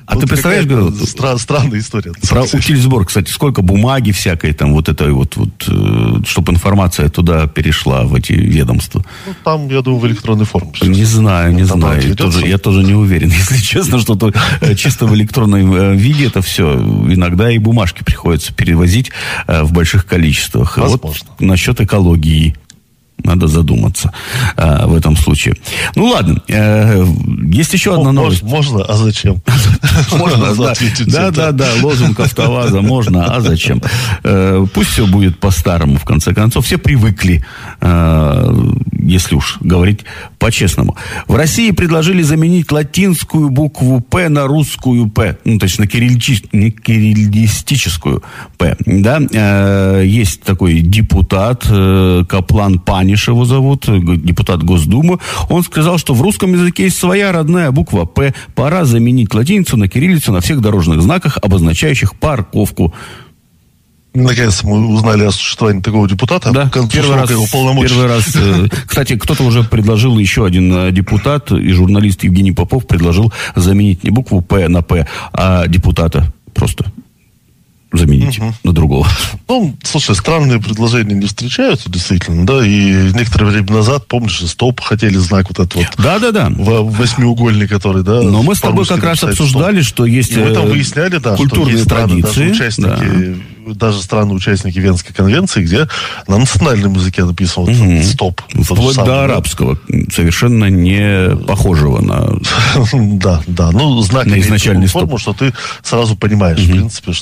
А ты представляешь, говорю, странная история. Про утильсбор, кстати, сколько бумаги всякой там вот этой чтобы информация туда перешла в эти ведомства. Ну, там, я думаю, в электронной форме. Не знаю. Я тоже не уверен, если честно, что чисто в электронном виде это все. Иногда и бумажки приходится перевозить в больших количествах. Возможно. Вот насчет экологии. Надо задуматься в этом случае. Ну, ладно. Есть еще одна новость. Можно, а зачем? Можно, да. Лозунг АвтоВАЗа можно, а зачем? Пусть все будет по-старому, в конце концов. Все привыкли, если уж говорить по-честному. В России предложили заменить латинскую букву «П» на русскую «П». Ну, точно, на кириллистическую «П». Да? Есть такой депутат, Каплан Паниш его зовут, депутат Госдумы. Он сказал, что в русском языке есть своя родная буква «П». Пора заменить латиницу на кириллицу на всех дорожных знаках, обозначающих парковку. Наконец мы узнали о существовании такого депутата. Да, первый раз. Кстати, кто-то уже предложил, еще один депутат и журналист Евгений Попов предложил заменить не букву «П» на «П», а депутата просто заменить на другого. Ну, слушай, странные предложения не встречаются, действительно, да, и некоторое время назад, помнишь, «Стоп» хотели знак вот этот вот. Да. Восьмиугольный, который, да. Но мы с тобой как раз обсуждали, что есть мы там выясняли, да, культурные что есть традиции. Даже страны-участники Венской конвенции, где на национальном языке написано «стоп». Вплоть до арабского, совершенно не похожего на... Да. Ну, знак на изначальный форму, что ты сразу понимаешь, в принципе,